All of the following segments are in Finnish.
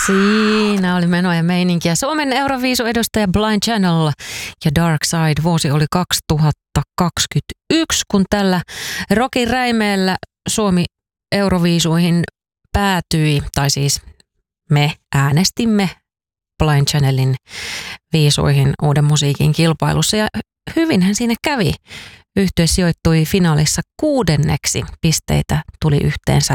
Siinä oli menoa ja meininkiä. Suomen Euroviisu-edustaja Blind Channel ja Dark Side. Vuosi oli 2021, kun tällä rockin räimeellä Suomi Euroviisuihin päätyi, tai siis me äänestimme Blind Channelin viisuihin uuden musiikin kilpailussa ja hyvinhän siinä kävi. Yhtye sijoittui finaalissa 6. Pisteitä tuli yhteensä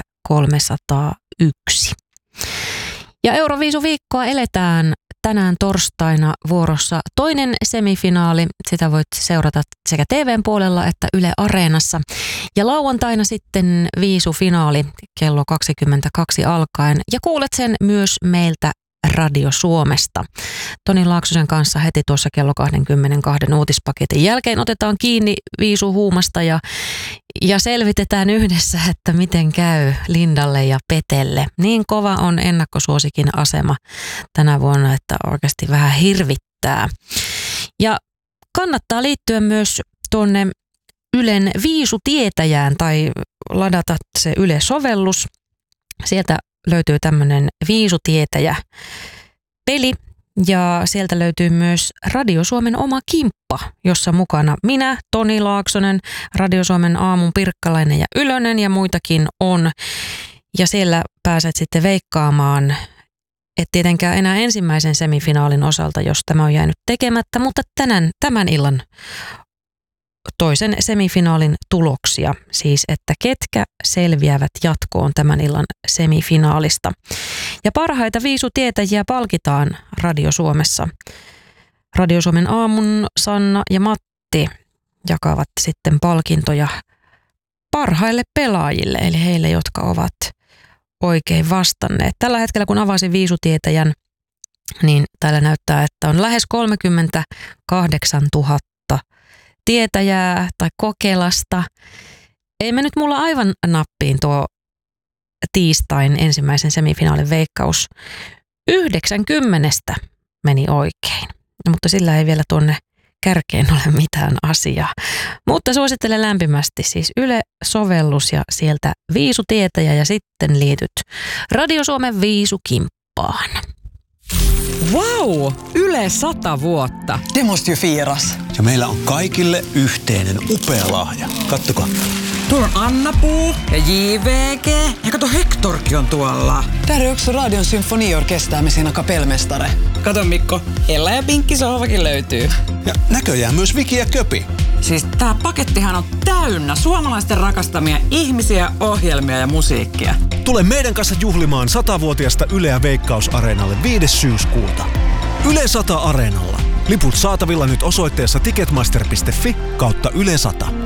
301. Ja Euroviisuviikkoa eletään tänään torstaina vuorossa toinen semifinaali. Sitä voit seurata sekä TVn puolella että Yle Areenassa. Ja lauantaina sitten viisufinaali kello 22 alkaen. Ja kuulet sen myös meiltä Radio Suomesta. Toni Laaksosen kanssa heti tuossa kello 22 uutispaketin jälkeen otetaan kiinni viisuhuumasta ja selvitetään yhdessä, että miten käy Lindalle ja Petelle. Niin kova on ennakkosuosikin asema tänä vuonna, että oikeasti vähän hirvittää. Ja kannattaa liittyä myös tuonne Ylen viisutietäjään tai ladata se Yle-sovellus. Sieltä löytyy tämmöinen viisutietäjä-peli ja sieltä löytyy myös Radio Suomen oma kimppa, jossa mukana minä, Toni Laaksonen, Radio Suomen aamun Pirkkalainen ja Ylönen ja muitakin on. Ja siellä pääset sitten veikkaamaan, et tietenkään enää ensimmäisen semifinaalin osalta, jos tämä on jäänyt tekemättä, mutta tämän illan toisen semifinaalin tuloksia, siis että ketkä selviävät jatkoon tämän illan semifinaalista. Ja parhaita viisutietäjiä palkitaan Radio Suomessa. Radio Suomen aamun Sanna ja Matti jakavat sitten palkintoja parhaille pelaajille, eli heille, jotka ovat oikein vastanneet. Tällä hetkellä, kun avasin viisutietäjän, niin täällä näyttää, että on lähes 38 000 tietäjää tai kokelasta. Ei mennyt mulla aivan nappiin tuo tiistain ensimmäisen semifinaalin veikkaus. 90 meni oikein, mutta sillä ei vielä tuonne kärkeen ole mitään asiaa. Mutta suosittelen lämpimästi siis Yle-sovellus ja sieltä viisutietäjä ja sitten liityt Radio Suomen viisukimppaan. Vau! Yle 100 vuotta. Det måste ju firas. Ja meillä on kaikille yhteinen upea lahja. Kattokaa. Tuolla on Anna-Puu ja JVG. Ja kato, Hektorkin on tuolla. Där är också Radion symfoniorkester med sina kapellmästare. Kato Mikko, Ella ja Pinkki sohvakin löytyy. Ja näköjään myös Viki ja Köpi. Siis tää pakettihan on täynnä suomalaisten rakastamia ihmisiä, ohjelmia ja musiikkia. Tule meidän kanssa juhlimaan 100-vuotiasta Yleä Veikkaus-areenalle 5. syyskuuta. Yle 100 Areenalla. Liput saatavilla nyt osoitteessa ticketmaster.fi/Yle 100.